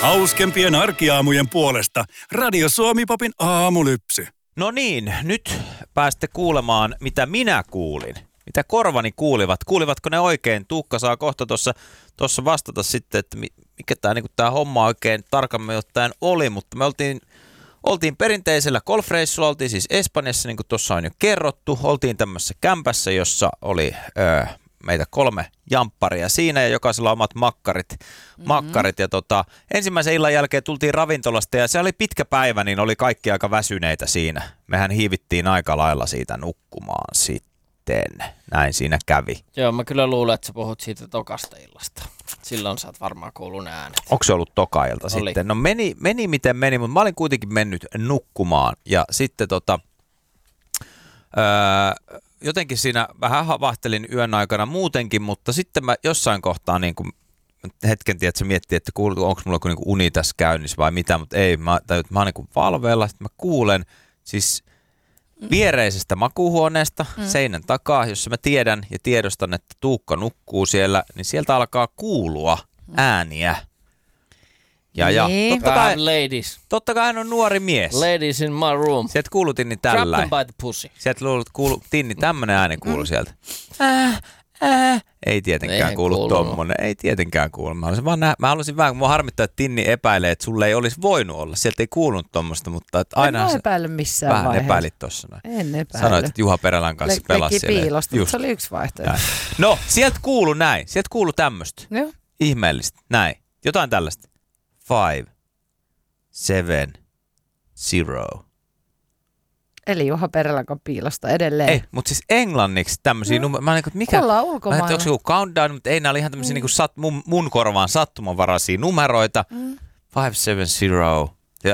Hauskempien arkiaamujen puolesta Radio Suomi-popin aamulypsy. No niin, nyt pääsitte kuulemaan, mitä minä kuulin. Mitä korvani kuulivat. Kuulivatko ne oikein? Tuukka saa kohta tuossa vastata sitten, että mikä tämä homma oikein tarkammin ottaen oli. Mutta me oltiin perinteisellä golfreissulla, oltiin siis Espanjassa, niin kuin tuossa on jo kerrottu. Oltiin tämmöisessä kämpässä, jossa oli meitä 3 jampparia siinä ja jokaisella omat makkarit. Ja ensimmäisen illan jälkeen tultiin ravintolasta ja se oli pitkä päivä, niin oli kaikki aika väsyneitä siinä. Mehän hiivittiin aika lailla siitä nukkumaan sitten. Näin siinä kävi. Joo, mä kyllä luulen, että sä puhut siitä tokasta illasta. Silloin sä oot varmaan kuullut ne äänet. Onko se ollut toka-ilta sitten? No meni miten meni, mutta mä olin kuitenkin mennyt nukkumaan. Ja sitten jotenkin siinä vähän havahtelin yön aikana muutenkin, mutta sitten mä jossain kohtaa niin kuin hetken tiedät, miettii, että onko mulla niin kuin uni tässä käynnissä vai mitä, mutta ei. Mä oon niin kuin valveilla, sitten mä kuulen siis viereisestä makuuhuoneesta seinän takaa, jossa mä tiedän ja tiedostan, että Tuukka nukkuu siellä, niin sieltä alkaa kuulua ääniä. Ja totta kai hän on nuori mies. Ladies in my room. Sieltä kuului Tinni tällainen. Grab them by the pussy. Sieltä kuului Tinni, tämmönen ääni kuului sieltä. Ei tietenkään kuulu tommonen. Ei tietenkään kuulu. Mä haluaisin vähän, kun mua harmittaa, että Tinni epäilee, että sulle ei olisi voinut olla. Sieltä ei kuulunut tommosta, mutta että aina en epäile missään vähän vaiheessa. Epäilit tossa noin. En epäile. Sanoit, että Juha Perälän kanssa pelasi siellä. Piilosta, mutta se oli yksi vaihtoehto. No, sieltä kuului näin. Sieltä kuului tämmöstä. Joo. Ihmeellistä. Näin. Jotain tällaista. 5, 7, 0. Eli Juha Perälän piilosta edelleen. Ei, mutta siis englanniksi tämmöisiä numeroita. Mä mikä? Ollaan ulkomailla. Onko se joku countdown, mutta ei, nämä oli ihan tämmöisiä mun korvaan sattumanvaraisia numeroita. 5, 7, 0.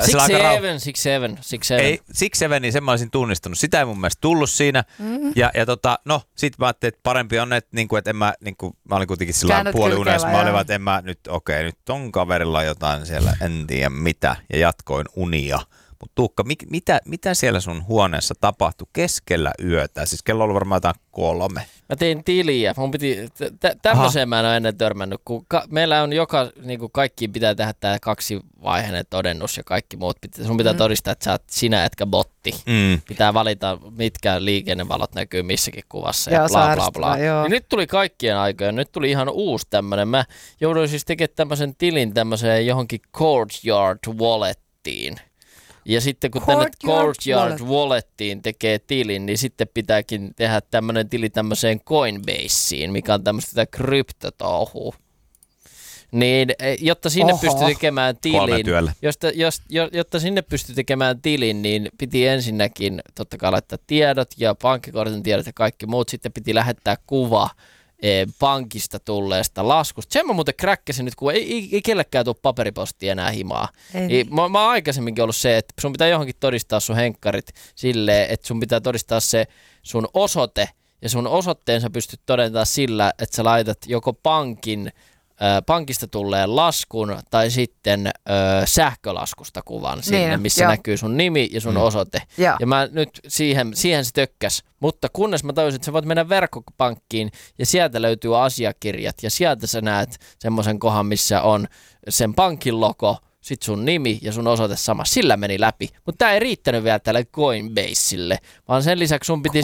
6, 7. Ei, 6, 7, niin sen mä olisin tunnistanut. Sitä ei mun mielestä tullut siinä. No, sit mä ajattelin, että parempi on, että mä olin kuitenkin sillä puoliunessa. Mä olin, että nyt on kaverilla jotain siellä, en tiedä mitä. Ja jatkoin unia. Mutta Tuukka, mitä siellä sun huoneessa tapahtui keskellä yötä? Siis kello oli varmaan jotain 3. Mä tein tiliä. Mun piti, tämmöiseen mä en ole ennen törmännyt, kun meillä on niinku kaikkiin pitää tehdä tää 2-vaiheinen todennus ja kaikki muut. Sun pitää todistaa, että sä oot sinä etkä botti. Pitää valita, mitkä liikennevalot näkyy missäkin kuvassa ja bla bla bla. Ja nyt tuli kaikkien aikojen, nyt tuli ihan uusi tämmönen. Mä jouduin siis tekemään tämmöisen tilin tämmöiseen johonkin Courtyard Wallettiin. Ja sitten kun tänne Courtyard Wallettiin tekee tilin, niin sitten pitääkin tehdä tämmöinen tili tämmöiseen Coinbaseen, mikä on tämmöistä kryptotouhua. Niin, jotta sinne pystyy tekemään tilin, jotta sinne pystyy tekemään tilin, niin piti ensinnäkin totta kai laittaa tiedot ja pankkikortin tiedot ja kaikki muut. Sitten piti lähettää kuva pankista tulleesta laskusta. Sen mä muuten kräkkäsin nyt, kun ei kellekään tule paperipostia enää himaa. Mä oon aikaisemminkin ollut se, että sun pitää johonkin todistaa sun henkkarit silleen, että sun pitää todistaa se sun osoite, ja sun osoitteen sä pystyt todentamaan sillä, että sä laitat joko pankista tulleen laskun tai sitten sähkölaskusta kuvan sinne, missä näkyy sun nimi ja sun osoite. Ja mä nyt siihen se tökkäs. Mutta kunnes mä tajusin, että sä voit mennä verkkopankkiin ja sieltä löytyy asiakirjat ja sieltä sä näet semmoisen kohan, missä on sen pankin logo, sit sun nimi ja sun osoite sama. Sillä meni läpi. Mutta tää ei riittänyt vielä tälle Coinbaselle, vaan sen lisäksi sun piti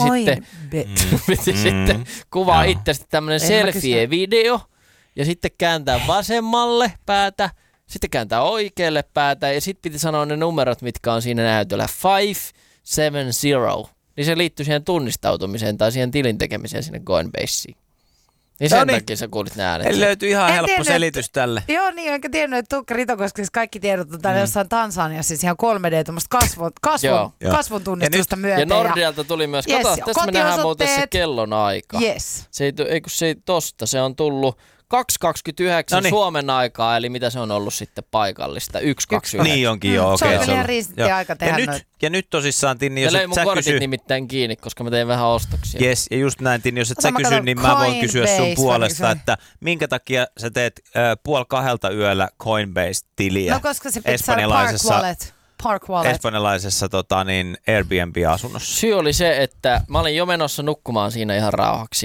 sitten kuvaa itsestä tämmönen selfie-video. Ja sitten kääntää vasemmalle päätä, sitten kääntää oikealle päätä ja sitten piti sanoa ne numerot, mitkä on siinä näytöllä. 570. Niin se liittyy siihen tunnistautumiseen tai siihen tilin tekemiseen sinne Coinbaseen. Niin sen takia sä kuulit ne äänet. Eli löytyy ihan helppo selitys tälle. Joo niin, enkä tiennyt, että Tuukka Ritokoskessa kaikki tiedot on täällä jossain Tansaniassa, siis ihan 3D, tuommoista kasvon tunnistusta myöten. Ja Nordealta tuli myös, kato, tässä me nähdään muuten se kellonaika. Yes. Se ei tosta, se on tullut 2.29 Suomen aikaa, eli mitä se on ollut sitten paikallista? 1.29. Niin onkin, joo. Okay, se on ihan riistitti aika tehdä ja nyt tosissaan, Tinni, jos et sä mun kortit nimittäin kiinni, koska mä tein vähän ostoksia. Yes, ja just näin, Tinni, jos et sä kysy, niin mä voin kysyä sun puolesta, että minkä takia sä teet 1:30 yöllä Coinbase-tiliä? No koska se pitää saada Park Wallet. Espanjalaisessa Airbnb-asunnossa. Syy oli se, että mä olin jo menossa nukkumaan siinä ihan rauhaksi.